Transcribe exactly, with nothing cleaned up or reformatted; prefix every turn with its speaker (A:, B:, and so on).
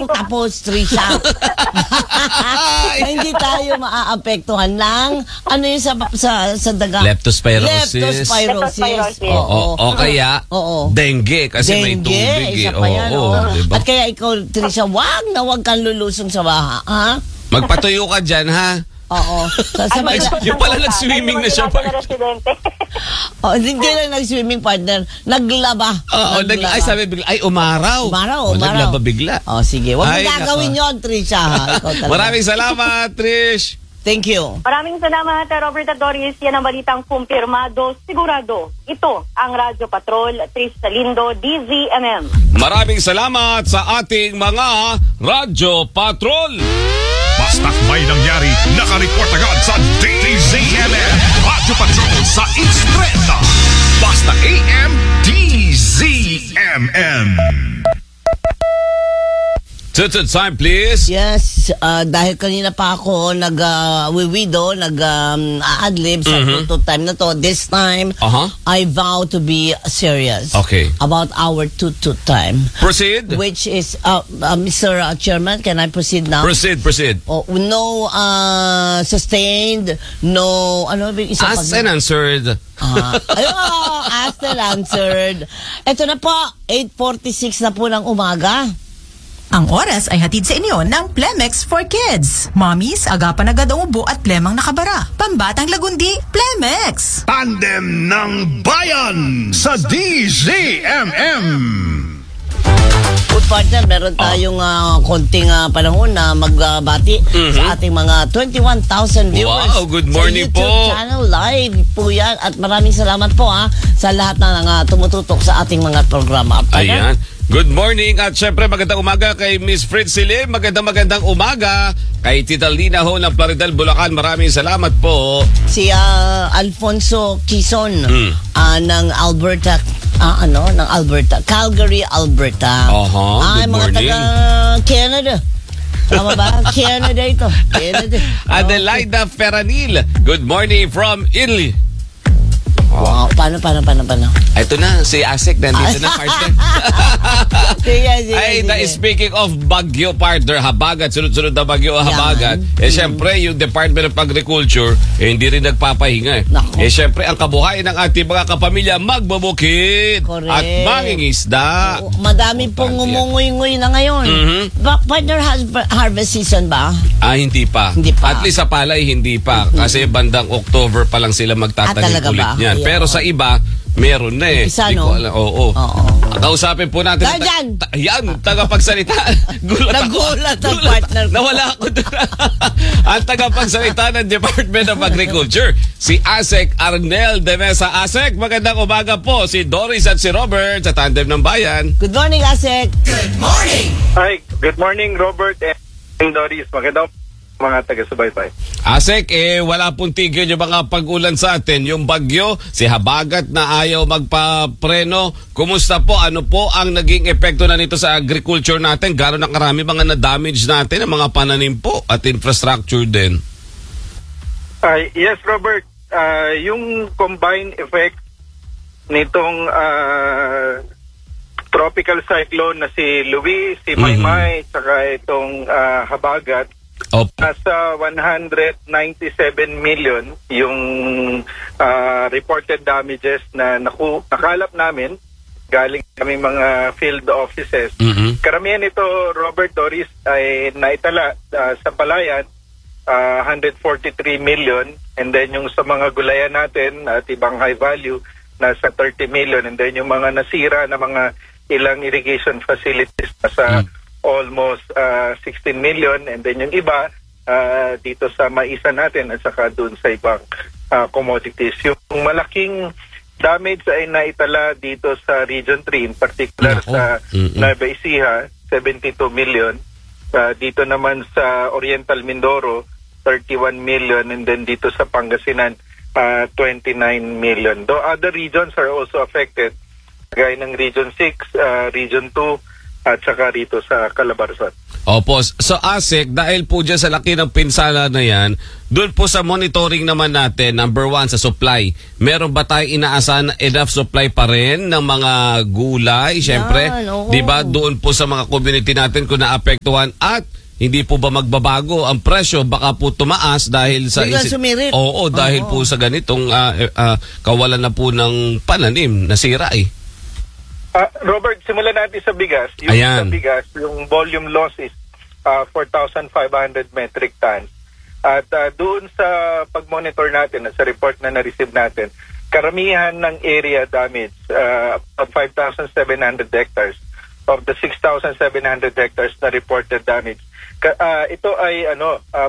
A: ako tapos, Trisha. Hindi tayo maaapektuhan ng ano yung sa, sa, sa daga?
B: Leptospirosis.
A: Leptospirosis.
B: Oo. O, o kaya,
A: Oo.
B: dengue kasi
A: dengue,
B: may tubig.
A: Isa
B: eh.
A: pa yan,
B: Oo,
A: oh.
B: diba?
A: At kaya ikaw, Trisha, wag na wag kang lulusong sa baha. Ha?
B: Magpatuyo ka dyan, ha?
A: Oo. Sabay na.
B: Yung pala nag-swimming na siya.
A: Oh, hindi lang nag-swimming partner. Naglaba.
B: Oo, nag, ay sabi bigla, ay umaraw.
A: Umaraw,
B: O,
A: umaraw.
B: naglaba bigla.
A: Oh, sige. Huwag mo
B: Ay,
A: gagawin
B: nako.
A: yun, Trisha. Ha? Ikaw talaga.
B: Maraming salamat, Trish.
A: Thank you.
C: Maraming salamat, Robert Doris. Yan ang balitang kumpirmado, sigurado. Ito ang Radyo Patrol, Trish Salindo, D Z M M.
B: Maraming salamat sa ating mga Radyo Patrol.
D: Basta't may nangyari, nakareport agad sa D Z M M. Radyo Patrol sa Instreta. Basta A M D Z M M.
B: Tutud time, please.
A: Yes, uh, dahil kanina pa ako nag-wiwido, uh, nag-adlib um, sa
B: Mhm.
A: tutu time na to. This time,
B: Uh-huh.
A: I vow to be serious
B: Okay.
A: about our tutu time.
B: Proceed.
A: Which is, uh, uh, Mister Chairman, can I proceed now?
B: Proceed, proceed.
A: Oh, no uh, sustained, no, ano ba yung isa
B: Asked
A: pag-
B: and answered.
A: Ah, ayun, asked and answered. Ito na po, eight forty-six na po ng umaga.
E: Ang oras ay hatid sa inyo ng Plemex for Kids. Mommies, agapan agad ang ubo at plemang nakabara. Pambatang lagundi, Plemex!
D: Tandem ng Bayan sa D Z M M.
A: Good partner, meron tayong uh, konting uh, panahon na magbati
B: Mhm.
A: sa ating mga twenty-one thousand viewers.
B: Wow, good morning
A: sa YouTube
B: po.
A: channel, live po yan. At maraming salamat po ha sa lahat na uh, tumututok sa ating mga programa. Partner?
B: Ayan. Good morning at syempre magandang umaga kay Miss Fritz Silim. Magandang magandang umaga kay Tita Lina ho ng Plaridel, Bulacan. Maraming salamat po.
A: Si uh, Alfonso Quizon
B: Mm.
A: uh, ng Alberta, uh, ano, ng Alberta, Calgary, Alberta.
B: Oho,
A: Ay,
B: good
A: mga
B: morning.
A: taga Canada. Tama ba? Canada ito. Canada.
B: Adelaida Ferranil. Good morning from Italy.
A: Wow, paano, paano, paano, paano?
B: Ito na, si Asik nandito na, partner.
A: Sige, sige,
B: Ay,
A: sige.
B: na, speaking of Bagyo, partner, Habagat, sunod-sunod na Bagyo, Habagat.
A: Yan.
B: Eh, syempre, yung Department of Agriculture, eh, hindi rin nagpapahinga. Eh,
A: Naku.
B: eh syempre, ang kabuhayan ng ating mga kapamilya, magbubukid
A: Correct.
B: at mangingisda.
A: Oo, madami pong
B: Importante yan.
A: ngumunguy-nguy na ngayon.
B: Mhm.
A: Ba, partner, has, harvest season ba?
B: Ah, hindi pa.
A: Hindi pa.
B: At least sa palay, hindi pa. Kasi bandang October pa lang sila
A: Ah,
B: magtatanim
A: talaga
B: ulit
A: ba?
B: niyan.
A: Ayan.
B: Pero sa iba, meron na eh.
A: Isa,
B: Di
A: no?
B: ko alam. Oo.
A: Oo.
B: Kausapin po natin.
A: Dahil dyan!
B: Ta- yan, tagapagsalita. Gulat ako.
A: Nagulat ang partner ko.
B: Nawala ako doon. Ang tagapagsalita ng Department of Agriculture, si Asek Arnel de Mesa. Asek, magandang umaga po. Si Doris at si Robert sa Tandem ng Bayan.
A: Good morning, Asek.
F: Hi, good morning Robert and Doris. Magandang mga taga-subaybay.
B: Asek, eh, wala pong tigil yung mga pag-ulan sa atin. Yung bagyo, si Habagat na ayaw magpapreno. Kumusta po? Ano po ang naging epekto na nito sa agriculture natin? Gano'n na karami mga na-damage natin, ang mga pananim po at infrastructure din.
F: Uh, yes, Robert. Uh, yung combined effect nitong uh, tropical cyclone na si Luis, si Maymay, saka itong uh, Habagat,
B: Opo.
F: nasa one hundred ninety-seven million yung uh, reported damages na naku nakalap namin galing kami mga field offices.
B: Mhm.
F: Karamihan ito, Robert, Doris, ay naitala uh, sa palayan, uh, one hundred forty-three million, and then yung sa mga gulayan natin at ibang high value nasa thirty million, and then yung mga nasira na mga ilang irrigation facilities nasa
B: Mm.
F: almost uh, sixteen million, and then yung iba uh, dito sa maisa natin at saka dun sa ibang uh, commodities. Yung malaking damage ay naitala dito sa Region three, in particular
B: Nako.
F: sa
B: Mm-mm.
F: Nueva Ecija, seventy-two million. Uh, dito naman sa Oriental Mindoro, thirty-one million, and then dito sa Pangasinan, uh, twenty-nine million. Though other regions are also affected, gaya ng Region six, uh, Region two, at saka rito sa Calabarzon.
B: Opo. So ASEC, dahil po dyan sa laki ng pinsala na yan, doon po sa monitoring naman natin, number one, sa supply, meron ba tayo inaasahan na enough supply pa rin ng mga gulay? Siyempre,
A: Yan, oo.
B: di ba doon po sa mga community natin kung naapektuhan at hindi po ba magbabago ang presyo, baka po tumaas dahil sa
A: Biglang sumirit.
B: Oo, dahil
A: Oo.
B: po sa ganitong ah, eh, ah, kawalan na po ng pananim, nasira eh.
F: Ah, Robert, simulan natin sa bigas. Yung
B: Ayan.
F: sa bigas, yung volume loss is uh, four thousand five hundred metric tons. At uh, doon sa pag-monitor natin, sa report na na-receive natin, karamihan ng area damage, uh, five thousand seven hundred hectares of the six thousand seven hundred hectares na reported damage. Ka- uh, ito ay ano uh,